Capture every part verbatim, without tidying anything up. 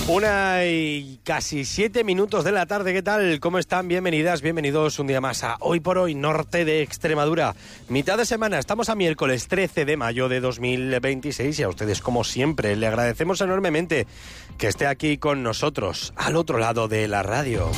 Una y casi siete minutos de la tarde, ¿qué tal? ¿Cómo están? Bienvenidas, bienvenidos un día más a Hoy por Hoy, Norte de Extremadura. Mitad de semana, estamos a miércoles trece de mayo de dos mil veintiséis y a ustedes, como siempre, le agradecemos enormemente que esté aquí con nosotros, al otro lado de la radio.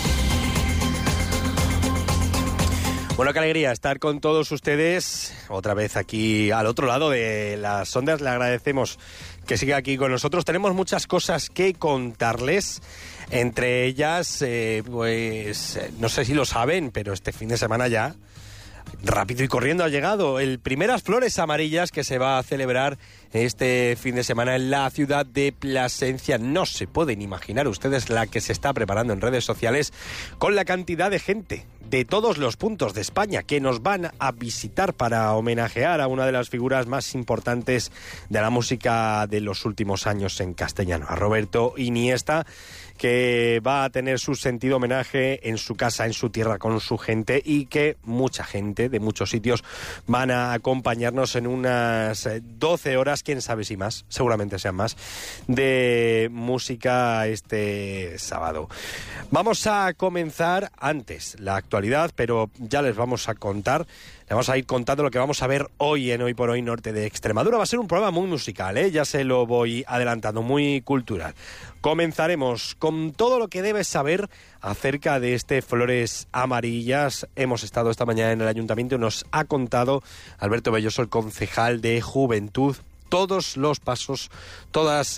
Bueno, qué alegría estar con todos ustedes otra vez aquí al otro lado de las ondas. Le agradecemos que siga aquí con nosotros. Tenemos muchas cosas que contarles. Entre ellas, eh, pues no sé si lo saben, pero este fin de semana ya, rápido y corriendo, ha llegado el Primeras Flores Amarillas que se va a celebrar este fin de semana en la ciudad de Plasencia. No se pueden imaginar ustedes la que se está preparando en redes sociales con la cantidad de gente de todos los puntos de España que nos van a visitar para homenajear a una de las figuras más importantes de la música de los últimos años en castellano, a Roberto Iniesta, que va a tener su sentido homenaje en su casa, en su tierra, con su gente, y que mucha gente de muchos sitios van a acompañarnos en unas doce horas, quién sabe si más, seguramente sean más, de música este sábado. Vamos a comenzar antes la actualidad, pero ya les vamos a contar. Le vamos a ir contando lo que vamos a ver hoy en Hoy por Hoy Norte de Extremadura. Va a ser un programa muy musical, ¿eh? Ya se lo voy adelantando, muy cultural. Comenzaremos con todo lo que debes saber acerca de este Flores Amarillas. Hemos estado esta mañana en el ayuntamiento y nos ha contado Alberto Belloso, el concejal de Juventud, todos los pasos, todas